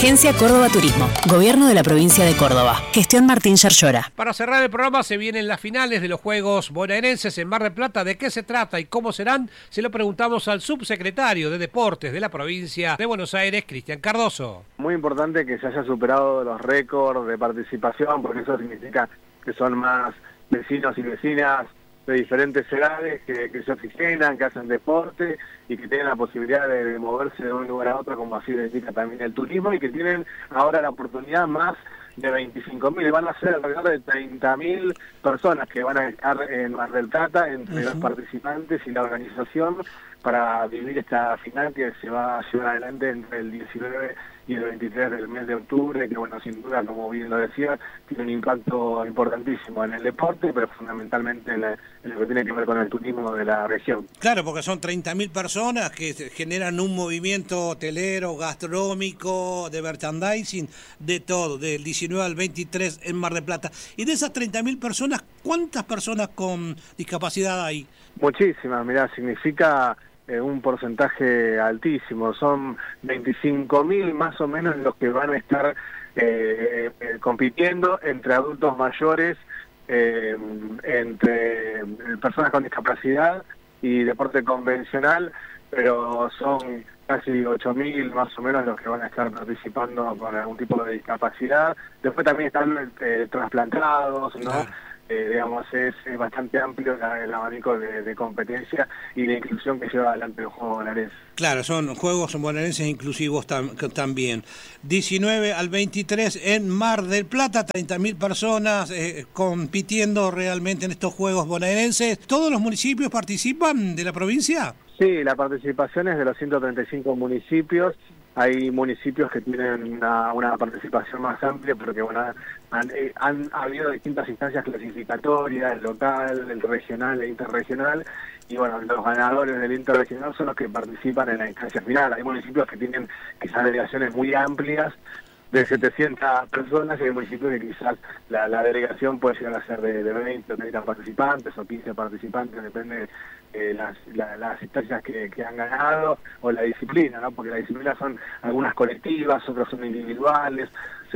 Agencia Córdoba Turismo. Gobierno de la provincia de Córdoba. Gestión Martín Yerllora. Para cerrar el programa se vienen las finales de los Juegos Bonaerenses en Mar del Plata. ¿De qué se trata y cómo serán? Se lo preguntamos al subsecretario de Deportes de la provincia de Buenos Aires, Cristian Cardoso. Muy importante que se haya superado los récords de participación, porque eso significa que son más vecinos y vecinas de diferentes edades que se oxigenan, que hacen deporte y que tienen la posibilidad de moverse de un lugar a otro, como así lo indica también el turismo, y que tienen ahora la oportunidad más de 25.000, van a ser alrededor de 30.000 personas que van a estar en Mar del Plata entre los participantes y la organización para vivir esta final que se va a llevar adelante entre el 19 y el 23 del mes de octubre, que bueno, sin duda, como bien lo decía, tiene un impacto importantísimo en el deporte, pero fundamentalmente en lo que tiene que ver con el turismo de la región. Claro, porque son 30.000 personas que generan un movimiento hotelero, gastronómico, de merchandising, de todo, del 19 al 23 en Mar del Plata. Y de esas 30.000 personas, ¿cuántas personas con discapacidad hay? Muchísimas, mirá, significa un porcentaje altísimo, son 25.000 más o menos los que van a estar compitiendo entre adultos mayores, entre personas con discapacidad y deporte convencional, pero son casi 8.000 más o menos los que van a estar participando con algún tipo de discapacidad. Después también están trasplantados, ¿no? Claro. Digamos, es bastante amplio el abanico de competencia y de inclusión que lleva adelante el juego bonaerense. Claro, son juegos bonaerenses inclusivos también. 19 al 23 en Mar del Plata, 30.000 personas compitiendo realmente en estos juegos bonaerenses. ¿Todos los municipios participan de la provincia? Sí, la participación es de los 135 municipios. Hay municipios que tienen una participación más amplia porque bueno, han habido distintas instancias clasificatorias, el local, el regional e interregional, y bueno, los ganadores del interregional son los que participan en la instancia final. Hay municipios que tienen quizás delegaciones muy amplias, de 700 personas, y hay municipios que quizás la delegación puede llegar a ser de 20 o 30 participantes o 15 participantes, depende de las instancias que han ganado o la disciplina, ¿no? Porque las disciplinas son algunas colectivas, otras son individuales,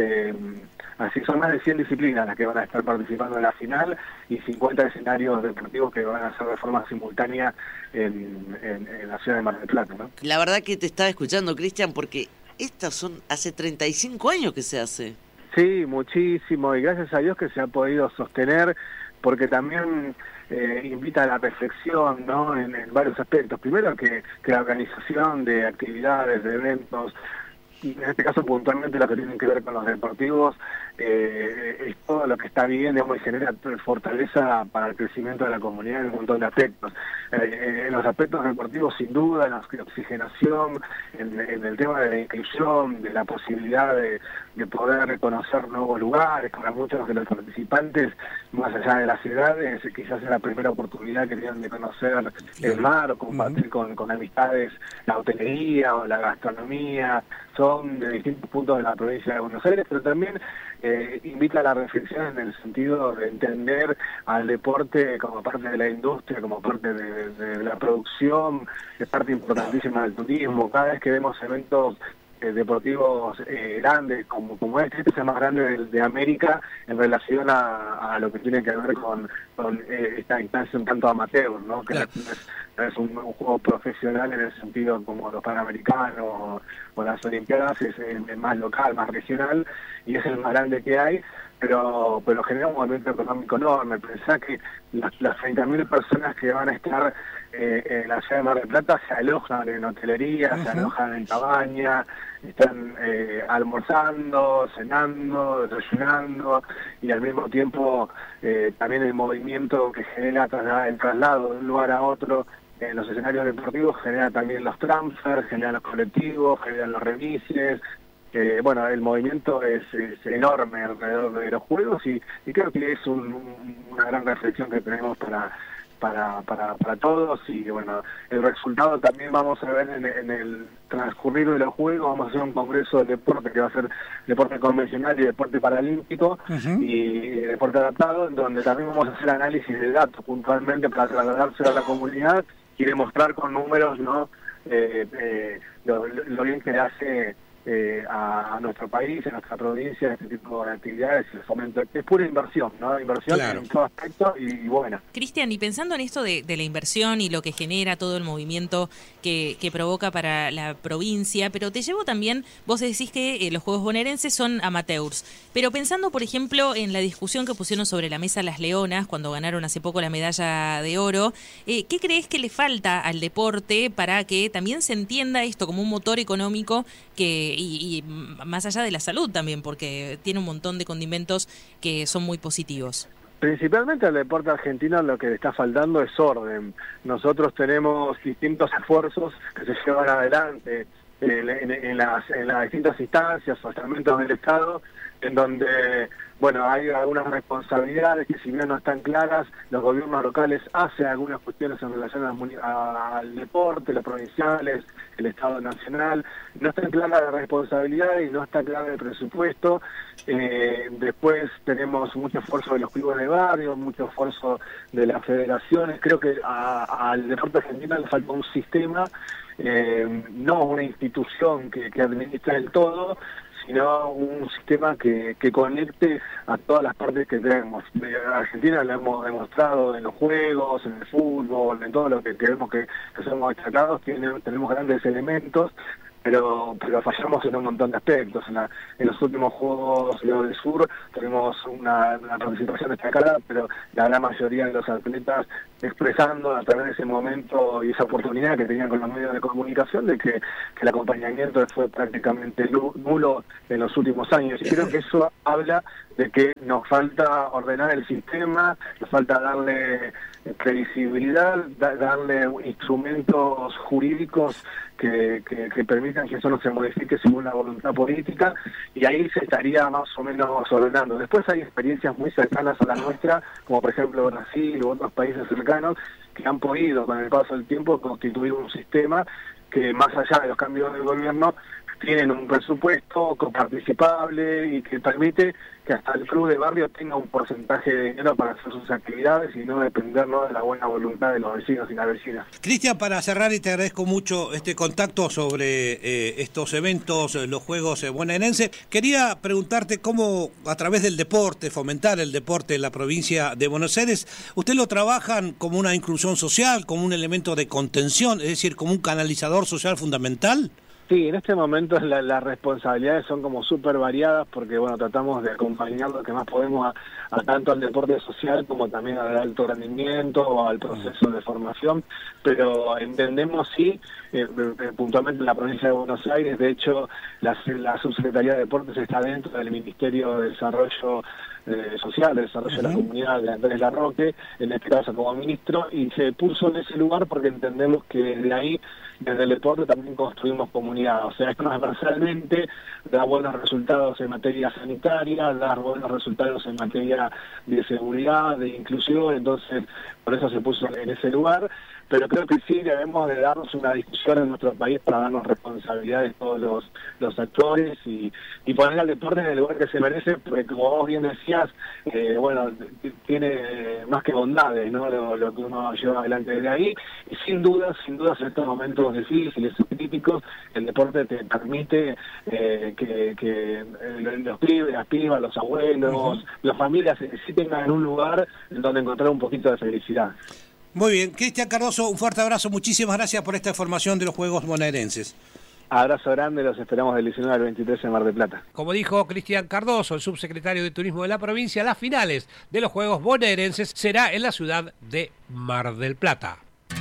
así son más de 100 disciplinas las que van a estar participando en la final y 50 escenarios deportivos que van a hacer de forma simultánea en la ciudad de Mar del Plata, ¿no? La verdad que te estaba escuchando, Cristian, porque estas son hace 35 años que se hace. Sí, muchísimo, y gracias a Dios que se ha podido sostener, porque también invita a la reflexión, ¿no? En varios aspectos. Primero que la organización de actividades, de eventos, en este caso puntualmente lo que tienen que ver con los deportivos, es todo lo que está bien, digamos, y genera fortaleza para el crecimiento de la comunidad en un montón de aspectos. En los aspectos deportivos, sin duda, en la oxigenación, en el tema de la inclusión, de la posibilidad de poder reconocer nuevos lugares. Para muchos de los participantes, más allá de las edades, quizás es la primera oportunidad que tienen de conocer el mar o compartir con amistades la hotelería o la gastronomía. Son de distintos puntos de la provincia de Buenos Aires, pero también invita a la reflexión en el sentido de entender al deporte como parte de la industria, como parte de la producción, es parte importantísima del turismo. Cada vez que vemos eventos deportivos grandes como este es el más grande de América en relación a lo que tiene que ver con esta instancia un tanto amateur, ¿no? Que no es un juego profesional en el sentido como los Panamericanos o las Olimpiadas, es más local, más regional, y es el más grande que hay, pero genera un movimiento económico enorme. Pensá que las 30.000 personas que van a estar en la ciudad de Mar del Plata se alojan en hotelería, se alojan en cabaña, están almorzando, cenando, desayunando, y al mismo tiempo también el movimiento que genera el traslado de un lugar a otro en los escenarios deportivos genera también los transfers, generan los colectivos, generan los remises. Bueno, el movimiento es enorme alrededor de los juegos y creo que es una gran reflexión que tenemos para todos. Y bueno, el resultado también vamos a ver en el transcurrir de los juegos. Vamos a hacer un congreso de deporte que va a ser deporte convencional y deporte paralímpico y deporte adaptado, en donde también vamos a hacer análisis de datos puntualmente para trasladárselo a la comunidad y demostrar con números, ¿no? Lo bien que le hace a nuestro país, a nuestra provincia, este tipo de actividades y el fomento. Es pura inversión, ¿no? Inversión en todo aspecto y buena. Cristian, y pensando en esto de la inversión y lo que genera todo el movimiento que provoca para la provincia, pero te llevo también, vos decís que los Juegos Bonaerenses son amateurs, pero pensando, por ejemplo, en la discusión que pusieron sobre la mesa las Leonas cuando ganaron hace poco la medalla de oro, ¿qué crees que le falta al deporte para que también se entienda esto como un motor económico y más allá de la salud también, porque tiene un montón de condimentos que son muy positivos? Principalmente al deporte argentino lo que le está faltando es orden. Nosotros tenemos distintos esfuerzos que se llevan adelante en las distintas instancias o estamentos del Estado, en donde, bueno, hay algunas responsabilidades que si bien no están claras, los gobiernos locales hacen algunas cuestiones en relación al deporte, los provinciales, el Estado nacional, no está clara la responsabilidad y no está claro el presupuesto. Después tenemos mucho esfuerzo de los clubes de barrio, mucho esfuerzo de las federaciones. Creo que al deporte argentino le falta un sistema, no una institución que administre el todo, sino un sistema que conecte a todas las partes que tenemos. Argentina lo hemos demostrado en los juegos, en el fútbol, en todo lo que creemos que somos destacados, tenemos grandes elementos, pero fallamos en un montón de aspectos. En los últimos Juegos del Sur tenemos una participación destacada, pero la gran mayoría de los atletas expresando a través de ese momento y esa oportunidad que tenían con los medios de comunicación de que el acompañamiento fue prácticamente nulo en los últimos años. Y creo que eso habla de que nos falta ordenar el sistema, nos falta darle previsibilidad, darle instrumentos jurídicos que permitan que eso no se modifique según la voluntad política, y ahí se estaría más o menos ordenando. Después hay experiencias muy cercanas a la nuestra, como por ejemplo Brasil u otros países cercanos, que han podido con el paso del tiempo constituir un sistema que, más allá de los cambios del gobierno, tienen un presupuesto coparticipable y que permite que hasta el club de barrio tenga un porcentaje de dinero para hacer sus actividades y no depender de la buena voluntad de los vecinos y las vecinas. Cristian, para cerrar, y te agradezco mucho este contacto sobre estos eventos, los Juegos bonaerenses, quería preguntarte cómo a través del deporte, fomentar el deporte en la provincia de Buenos Aires, ¿usted lo trabajan como una inclusión social, como un elemento de contención, es decir, como un canalizador social fundamental? Sí, en este momento las responsabilidades son como súper variadas porque, bueno, tratamos de acompañar lo que más podemos a tanto al deporte social como también al alto rendimiento o al proceso de formación, pero entendemos, sí, puntualmente en la provincia de Buenos Aires, de hecho, la Subsecretaría de Deportes está dentro del Ministerio de Desarrollo Social, de Desarrollo de la Comunidad de Andrés Larroque, en este caso como ministro, y se puso en ese lugar porque entendemos que de ahí, desde el deporte, también construimos comunidad. O sea, esto transversalmente da buenos resultados en materia sanitaria, da buenos resultados en materia de seguridad, de inclusión, entonces por eso se puso en ese lugar. Pero creo que sí debemos de darnos una discusión en nuestro país para darnos responsabilidad de todos los actores y poner al deporte en el lugar que se merece, porque como vos bien decías, bueno, tiene más que bondades, ¿no? Lo que uno lleva adelante desde ahí, y sin dudas en estos momentos difíciles y críticos, el deporte te permite que los pibes, las pibas, los abuelos, las familias sí tengan un lugar en donde encontrar un poquito de felicidad. Muy bien. Cristian Cardoso, un fuerte abrazo. Muchísimas gracias por esta información de los Juegos bonaerenses. Abrazo grande, los esperamos del 19 al 23 en Mar del Plata. Como dijo Cristian Cardoso, el subsecretario de Turismo de la provincia, las finales de los Juegos bonaerenses será en la ciudad de Mar del Plata.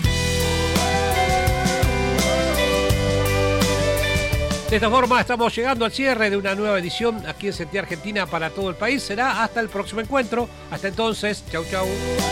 De esta forma estamos llegando al cierre de una nueva edición aquí en Sentí Argentina para todo el país. Será hasta el próximo encuentro. Hasta entonces, chau chau.